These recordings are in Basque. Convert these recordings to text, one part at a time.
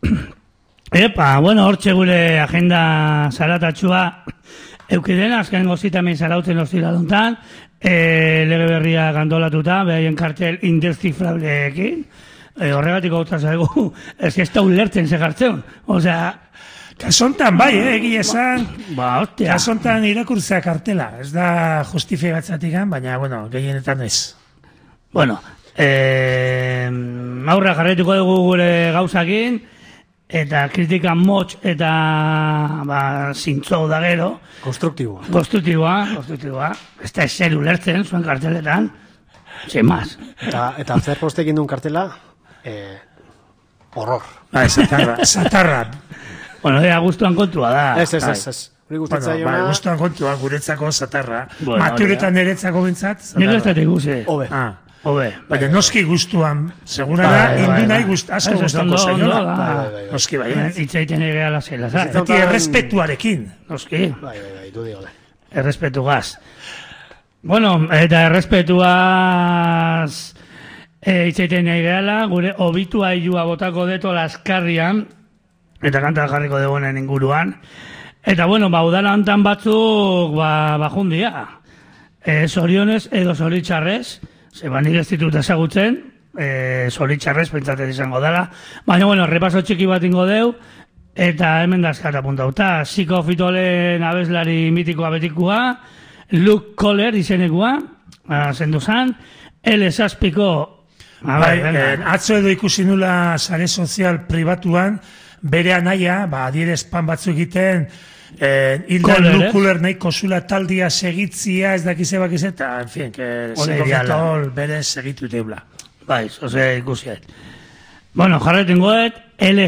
Bueno, hortxe gure agenda zaratatxua eukiden, azken gozitamen zarautzen ostira dontan, lege berria gandolatuta, behaien kartel indescifrableekin, horregatik gauta zaigu, ez da ulertzen zegartzen, osea... Kasontan, bai, egia esan, hostia. Kasontan irakurtzea kartela, ez da justifikatzatikan, baina, bueno, gehienetan ez. Bueno, aurra jarraituko dugu gure gauzakin, eta kritika motx eta zintzo da gero. Konstruktiboa. Ez da ezer ulertzen, zuen karteletan, sin más. Eta zer postekin duen kartela, horror. Zatarra. Bueno, gustuan kontua da. Ez. Gustuan kontua, guretzako zatarra. Maturetan niretzako bintzat. Nire ez da ikusi. Hobe. Baina noski gustuan, segura da, indu nahi asko gustako zaiola. Noski, bai. Itzaiten ere ala zela. Beti errespetuarekin. Noski. Bai, du digole. Errespetuaz. Bueno, eta errespetuaz itzaiten nahi gehala, gure obitua ilua botako deto laskarrian, eta kanta jarriko dugunen inguruan. Eta, bueno, udala hontan batzuk, jundia. Zorionez edo zoritxarrez, nik ez ditut ezagutzen, zoritxarrez pentsatzen izango dela. Baina, bueno, repaso txiki bat ingo deu, eta hemen dazkat apuntauta. Ziko Fitolen abeslari mitikoa betikua, Luke Kohler izenekua, zendu zan, L6-piko... Atzo edo ikusi nula sare sozial pribatuan, bere anaia, adierespan batzu egiten, hildan Luke Kohler nahi kosula taldia segitzia, ez dakize bakiz eta, en fin, Ziko Fitol bere segitu teula. Bai, zoze ikusiet. Bueno, jarretin goet,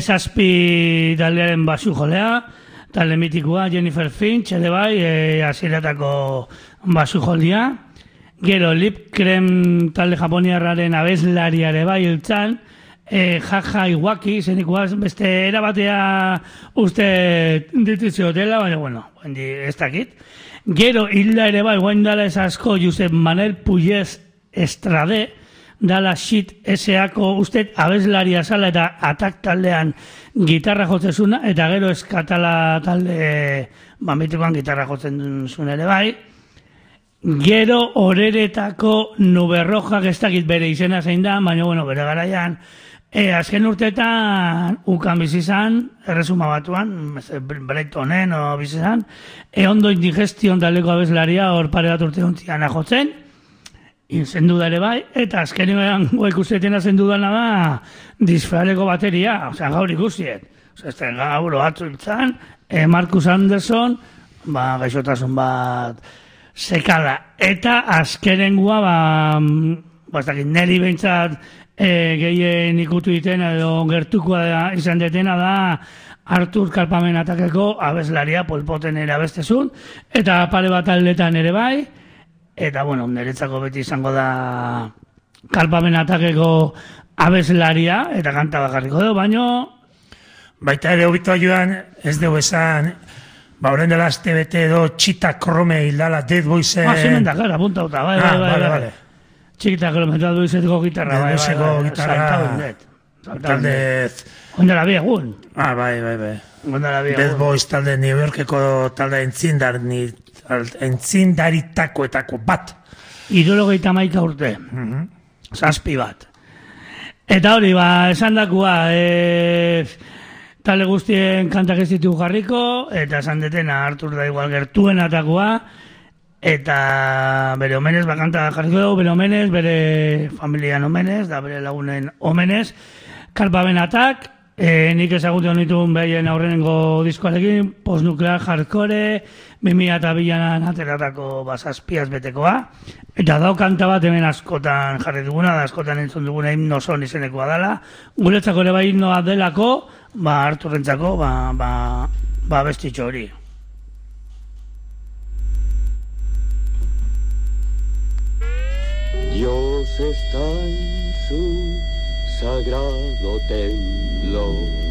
L6 taldearen basu jolea, talde mitikoa, Jennifer Finch, ere bai, asiratako basu jolea, gero Lip Krem talde japoniarraren abeslariare bai hiltzan, Jaja Iwaki, zenikoaz, beste erabatea uste dituzio dela, baina, bueno, ez dakit. Gero, hilda ere bai, guain dala ez asko, Josep Manuel Puyez Estrade, dala shit S.A.ko uste abeslaria zala eta atak taldean gitarra jotzezuna, eta gero eskatala talde, mitikoan gitarra jotzen zuen ere bai. Gero, horeretako Nuberrojak ez dakit bere izena zein da, baina, bueno, bere garaian, azken urteetan ukan bizizan, erresuma batuan, Braytonen o bizizan, ondo indigestion taldeko abeslaria hor pare bat urte hontzian ajotzen, zendu da ere bai, eta azkenean ikusetena zendu dana da disfraleko bateria, osea, gaur ikusiet. Osea, gaur atzu hiltzan, Marcus Anderson, gaixotasun bat sekala. Eta azkenengua, ez dakit, neri behintzat gehien ikutu ditena edo gertukoa izan detena da Artur Kalpamen atakeko abeslaria polpoten ere abestezun, eta pare bat aldetan ere bai, eta, bueno, niretzako beti izango da Kalpamen atakeko abeslaria, eta kanta bakarriko dugu, baino... Baita ere hobitua joan, ez dugu esan, horren dela azte bete edo Txita Krome hildala Dead Boysen... Zimen da, gara, puntauta, bai. Txikita kilometra duizeteko gitarra, bai. Gitarra, talde... Ondela bi egun. Bai. Dead Boys talde New Yorkeko talde entzindaritakoetako bat. 71 urte. Zazpi bat. Eta hori, esan dakua, talde guztien kantak ez ditu jarriko, eta esan detena Artur da igual gertuen atakoa, eta bere omenez, kanta jarriko dugu, bere omenez, bere familian omenez, da bere lagunen omenez, Kalpamen atak, nik ezagutzen dituen behien aurrenengo diskoarekin, postnuklear hardcore, 2002an ateratako zazpiaz betekoa, eta dau kanta bat hemen askotan jarri duguna, da askotan entzun duguna himnoson izenekoa dela, guretzako ere bai himnoa delako, Arturrentzako, bestitxo hori. Dios está en su sagrado templo.